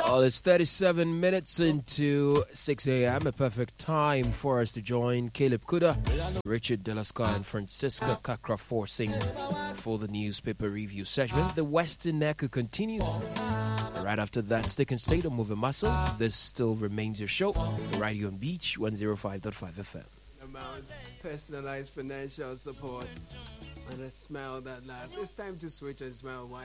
Well, it's 37 minutes into 6 a.m., a perfect time for us to join Caleb Kuda, Richard Delascar, and Francisca Kakra Forcing for the newspaper review segment. The Western Echo continues. Right after that, Stick and State or Move a Muscle. This still remains your show, right here on Beach 105.5 FM. Amounts, personalized financial support, and a smile that lasts. It's time to switch and smile. Why?